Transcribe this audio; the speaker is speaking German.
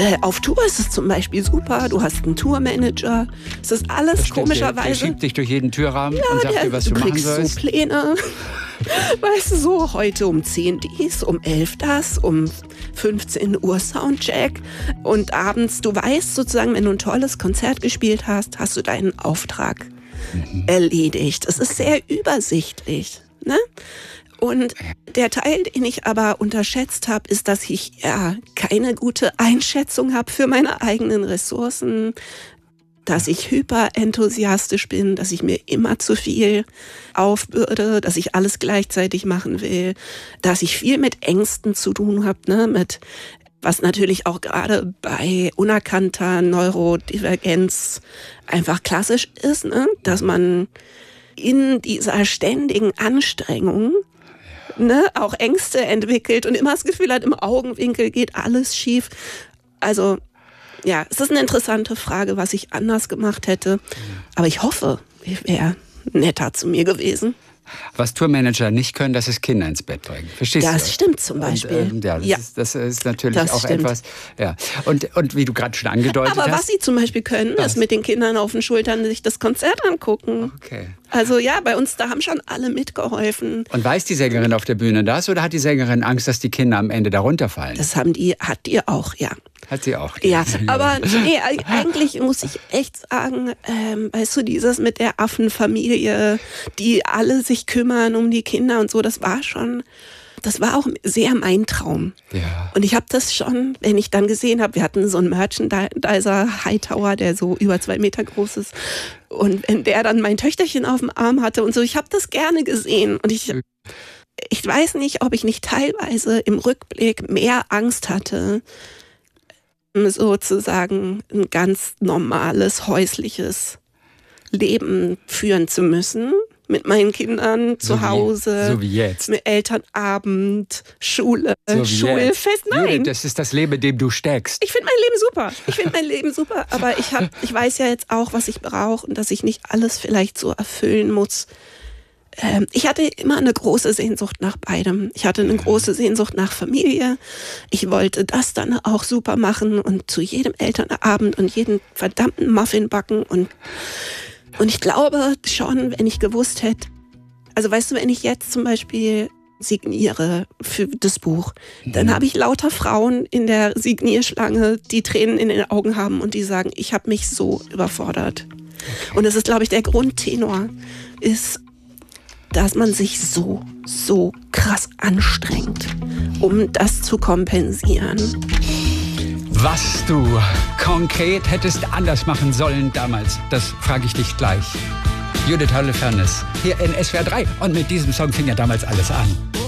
Auf Tour ist es zum Beispiel super. Du hast einen Tourmanager. Es ist alles komischerweise. Der schiebt dich durch jeden Türrahmen und sagt dir, was du machen sollst. Du kriegst so Pläne. Weißt du, so heute um 10 dies, um 11 das, um 15 Uhr Soundcheck. Und abends, du weißt sozusagen, wenn du ein tolles Konzert gespielt hast, hast du deinen Auftrag erledigt. Es ist sehr übersichtlich, ne? Und der Teil, den ich aber unterschätzt habe, ist, dass ich ja keine gute Einschätzung habe für meine eigenen Ressourcen, dass ich hyperenthusiastisch bin, dass ich mir immer zu viel aufbürde, dass ich alles gleichzeitig machen will, dass ich viel mit Ängsten zu tun habe, ne, mit was natürlich auch gerade bei unerkannter Neurodivergenz einfach klassisch ist, ne, dass man in dieser ständigen Anstrengung auch Ängste entwickelt und immer das Gefühl hat, im Augenwinkel geht alles schief. Also ja, es ist eine interessante Frage, was ich anders gemacht hätte. Aber ich hoffe, ich wäre netter zu mir gewesen. Was Tourmanager nicht können, das ist Kinder ins Bett bringen. Verstehst du? Das stimmt zum Beispiel. Und, das ist natürlich das auch stimmt. Etwas. Ja. Und wie du gerade schon angedeutet hast. Aber was sie zum Beispiel können, ist mit den Kindern auf den Schultern sich das Konzert angucken. Okay. Also ja, bei uns, da haben schon alle mitgeholfen. Und weiß die Sängerin auf der Bühne das oder hat die Sängerin Angst, dass die Kinder am Ende da runterfallen? Das hat die auch, ja. Hat sie auch. Ja, aber nee, eigentlich muss ich echt sagen, weißt du, dieses mit der Affenfamilie, die alle sich kümmern um die Kinder und so, das war auch sehr mein Traum. Ja. Und ich habe das schon, wenn ich dann gesehen habe, wir hatten so einen Merchandiser Hightower, der so über 2 Meter groß ist. Und wenn der dann mein Töchterchen auf dem Arm hatte und so, ich habe das gerne gesehen. Und ich weiß nicht, ob ich nicht teilweise im Rückblick mehr Angst hatte, sozusagen ein ganz normales häusliches Leben führen zu müssen. Mit meinen Kindern zu Hause. So wie jetzt. Mit Elternabend, Schule, Schulfest. Nein. Judith, das ist das Leben, in dem du steckst. Ich finde mein Leben super. Aber ich weiß ja jetzt auch, was ich brauche und dass ich nicht alles vielleicht so erfüllen muss. Ich hatte immer eine große Sehnsucht nach beidem. Ich hatte eine große Sehnsucht nach Familie. Ich wollte das dann auch super machen und zu jedem Elternabend und jeden verdammten Muffin backen und ich glaube schon, wenn ich gewusst hätte, also weißt du, wenn ich jetzt zum Beispiel signiere für das Buch, dann habe ich lauter Frauen in der Signierschlange, die Tränen in den Augen haben und die sagen, ich habe mich so überfordert. Okay. Und das ist, glaube ich, der Grundtenor, ist, dass man sich so krass anstrengt, um das zu kompensieren. Was du konkret hättest anders machen sollen damals, das frage ich dich gleich. Judith Holofernes, hier in SWR 3. Und mit diesem Song fing ja damals alles an.